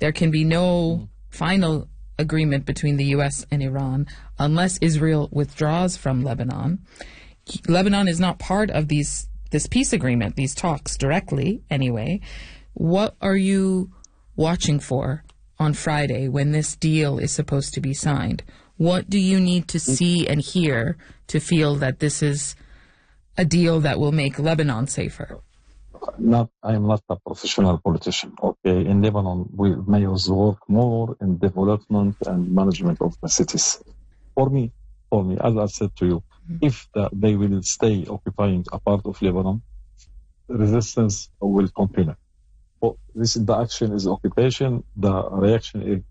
there can be no final agreement between the U.S. and Iran unless Israel withdraws from Lebanon. Lebanon is not part of this peace agreement, these talks directly anyway. What are you watching for on Friday when this deal is supposed to be signed? What do you need to see and hear to feel that this is a deal that will make Lebanon safer? I am not a professional politician. Okay, in Lebanon, mayors work more in development and management of the cities. For me, as I said to you, if they will stay occupying a part of Lebanon, resistance will continue. The action is occupation. The reaction is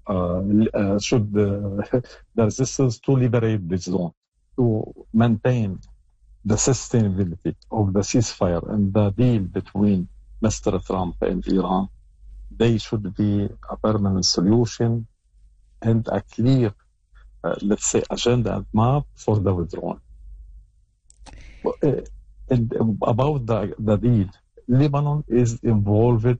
the resistance to liberate this zone, to maintain the sustainability of the ceasefire and the deal between Mr. Trump and Iran. They should be a permanent solution and a clear, let's say, agenda and map for the withdrawal. And about the deal, Lebanon is involved.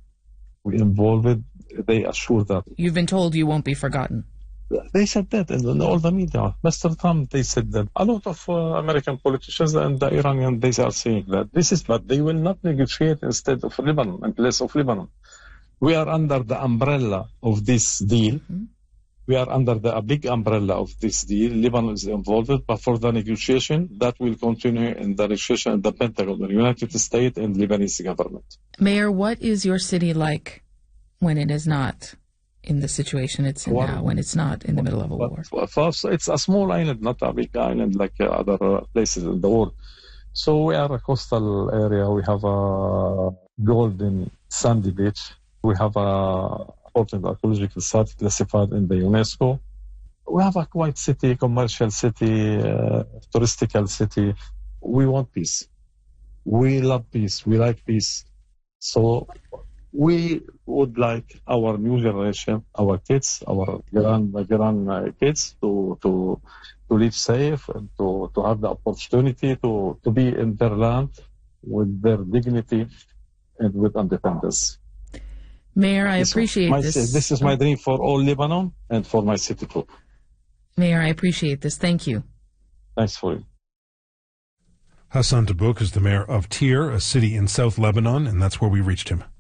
They assure that. You've been told you won't be forgotten. They said that in all the media. Mr. Trump, they said that. A lot of American politicians and the Iranian, they are saying that. But they will not negotiate instead of Lebanon, in place of Lebanon. We are under the umbrella of this deal. Mm-hmm. We are under a big umbrella of this deal. Lebanon is involved, but for the negotiation, that will continue in the negotiation in the Pentagon, the United States and Lebanese government. Mayor, what is your city like when it is not in the situation it's in now, when it's not in the middle of a war? First, it's a small island, not a big island like other places in the world. So we are a coastal area. We have a golden sandy beach. We have a important archaeological site classified in the UNESCO. We have a quiet city, commercial city, touristical city. We want peace. We love peace. We like peace. So we would like our new generation, our kids, our grand kids to live safe and to have the opportunity to be in their land with their dignity and with independence. Mayor, I appreciate this. This is my dream for all Lebanon and for my city too. Mayor, I appreciate this. Thank you. Thanks for it. Hassan Tabouk is the mayor of Tyre, a city in South Lebanon, and that's where we reached him.